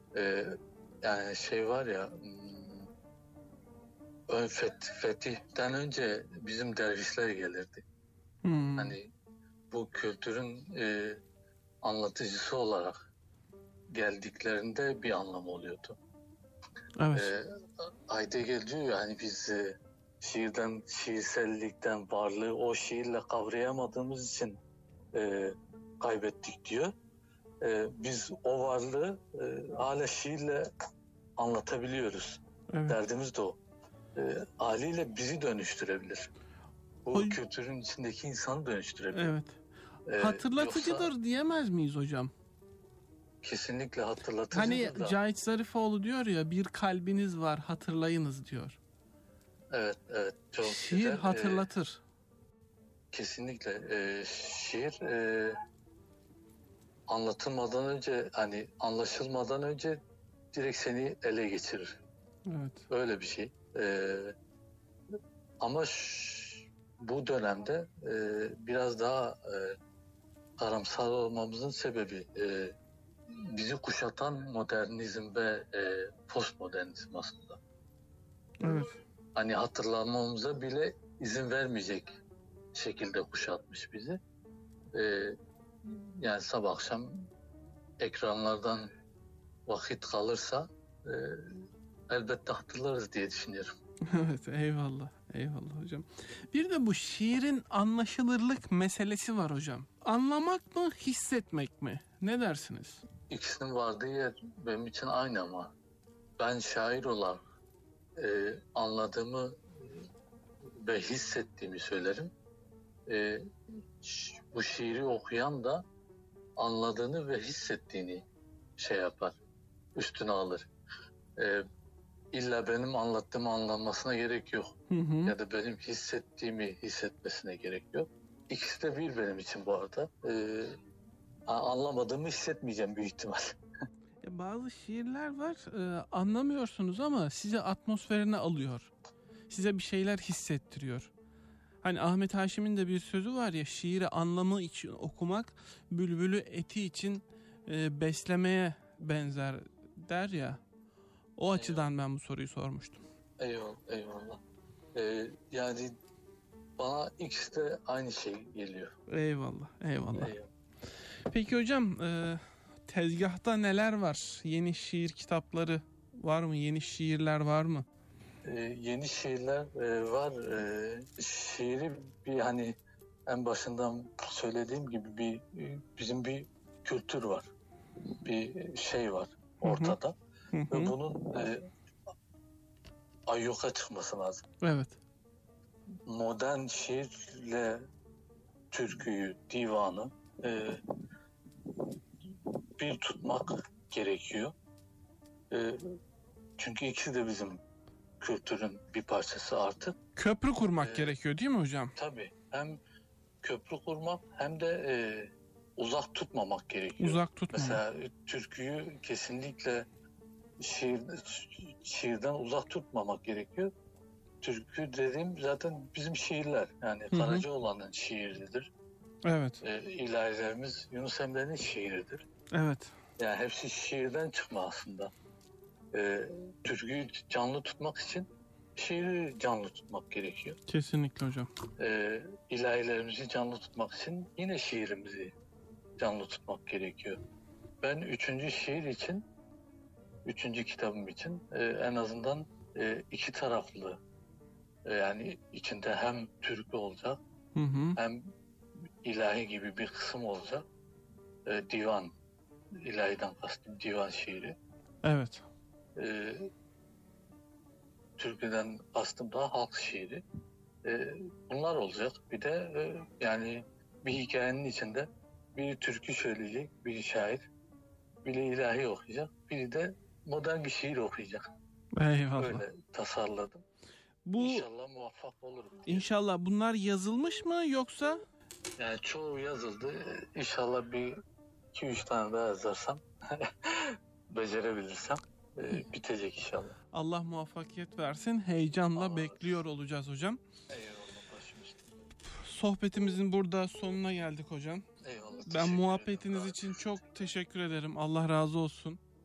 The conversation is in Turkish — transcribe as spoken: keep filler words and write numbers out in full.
e, yani şey var ya, ön feth, fetihten önce bizim dervişler gelirdi. Hmm. Hani bu kültürün e, anlatıcısı olarak geldiklerinde bir anlam oluyordu. Evet. E, Heidegger diyor ya, hani biz e, şiirden, şiirsellikten, varlığı o şiirle kavrayamadığımız için e, kaybettik diyor. E, biz o varlığı e, hala şiirle anlatabiliyoruz. Evet. Derdimiz de o. E, haliyle bizi dönüştürebilir. Bu Hoy- kültürün içindeki insanı dönüştürebilir. Evet. E, Hatırlatıcıdır yoksa diyemez miyiz hocam? kesinlikle hatırlatıcıdır Hani da. Cahit Zarifoğlu diyor ya, bir kalbiniz var hatırlayınız diyor. Evet, evet. Çok Şiir güzel. hatırlatır. E, kesinlikle. E, şiir e, anlatılmadan önce, hani anlaşılmadan önce direkt seni ele geçirir. Evet. Öyle bir şey. E, ama ş- bu dönemde e, biraz daha e, karamsar olmamızın sebebi e, bizi kuşatan modernizm ve e, postmodernizm aslında. Evet. Hani hatırlamamıza bile izin vermeyecek şekilde kuşatmış bizi. E, yani sabah akşam ekranlardan vakit kalırsa e, elbette hatırlarız diye düşünüyorum. Evet, eyvallah. Eyvallah hocam. Bir de bu şiirin anlaşılırlık meselesi var hocam. Anlamak mı, hissetmek mi? Ne dersiniz? İkisinin vardığı yer benim için aynı, ama ben şair olarak e, anladığımı ve hissettiğimi söylerim. E, ş- bu şiiri okuyan da anladığını ve hissettiğini şey yapar, üstüne alır. E, illa benim anlattığımı anlamasına gerek yok. Hı hı. Ya da benim hissettiğimi hissetmesine gerek yok. İkisi de bir benim için bu arada. E, anlamadığımı hissetmeyeceğim büyük ihtimal. Ya bazı şiirler var, e, anlamıyorsunuz ama size atmosferine alıyor. Size bir şeyler hissettiriyor. Hani Ahmet Haşim'in de bir sözü var ya, şiiri anlamı için okumak bülbülü eti için e, beslemeye benzer der ya. O Eyvallah. açıdan ben bu soruyu sormuştum. Eyvallah, eyvallah. Ee, yani bana ikisi de aynı şey geliyor. Eyvallah, eyvallah. Eyvallah. Peki hocam, e, tezgahta neler var? Yeni şiir kitapları var mı? Yeni şiirler var mı? Ee, yeni şiirler e, var. Ee, şiiri bir, hani en başından söylediğim gibi bir e, bizim bir kültür var. Bir şey var ortada. Hı hı. Ve bunun e, ayyuka çıkması lazım. Evet. Modern şiirle türküyü, divanı e, bir tutmak gerekiyor. E, çünkü ikisi de bizim kültürün bir parçası artık. Köprü kurmak Ee, gerekiyor değil mi hocam? Tabii. Hem köprü kurmak hem de e, uzak tutmamak gerekiyor. Uzak tutmamak. Mesela türküyü kesinlikle şiir, şiirden uzak tutmamak gerekiyor. Türkü dediğim zaten bizim şiirler. Yani Hı hı. Karacaoğlan'ın şiiridir. Evet. E, ilahilerimiz Yunus Emre'nin şiiridir. Evet. Yani hepsi şiirden çıkma aslında. E, türküyü canlı tutmak için şiiri canlı tutmak gerekiyor. Kesinlikle hocam. E, ilahilerimizi canlı tutmak için yine şiirimizi canlı tutmak gerekiyor. Ben üçüncü şiir için, üçüncü kitabım için e, en azından e, iki taraflı, e, yani içinde hem türkü olacak, Hı hı. hem ilahi gibi bir kısım olacak. E, divan, ilahiden kastım divan şiiri. Evet. E, türküden kastım da halk şiiri. E, bunlar olacak. Bir de e, yani bir hikayenin içinde biri türkü söyleyecek, biri şair, biri ilahi okuyacak, biri de modern bir şiir okuyacak. Eyvallah. Öyle tasarladım. Bu İnşallah muvaffak olurum diye. İnşallah bunlar yazılmış mı yoksa? Yani çoğu yazıldı. İnşallah bir iki üç tane daha yazarsam becerebilirsem e, bitecek inşallah. Allah muvaffakiyet versin. Heyecanla Allah bekliyor olacağız hocam. Eyvallah, başım üstüne. Sohbetimizin burada sonuna geldik hocam. Eyvallah. Ben muhabbetiniz için çok teşekkür ederim. Allah razı olsun.